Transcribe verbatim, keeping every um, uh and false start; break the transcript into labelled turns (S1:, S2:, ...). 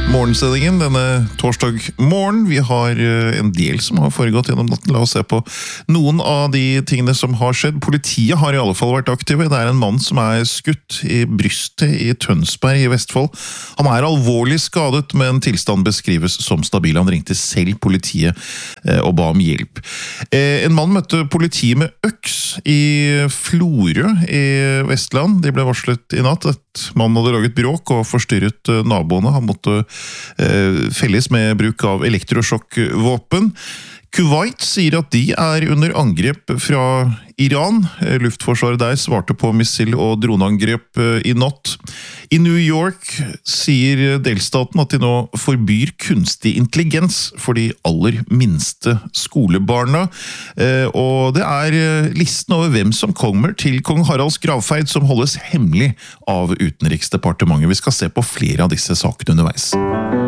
S1: morgensendingen denne torsdag morgen. Vi har en del som har foregått gjennom natten. La oss se på noen av de tingene som har skjedd. Politiet har i alle fall vært aktive. Det er en mann som er skutt i brystet i Tønsberg i Vestfold. Han er alvorlig skadet, men tilstand beskrives som stabil. Han ringte selv politiet og ba om hjelp. En mann møtte politiet med øks i Florø i Vestland. De ble varslet i natt at mannen hadde laget bråk og forstyrret naboene. Han måtte eh, felles med bruk av elektrosjokkvåpen. Kuwait sier at de er under angrep fra Iran. Luftforsvaret der svarte på missil- og droneangrep i natt. I New York sier delstaten at de nå forbyr kunstig intelligens for de aller minste skolebarna. Og det er listen over hvem som kommer til kong Haralds gravferd som holdes hemmelig av Utenriksdepartementet. Vi skal se på flere av disse sakene underveis.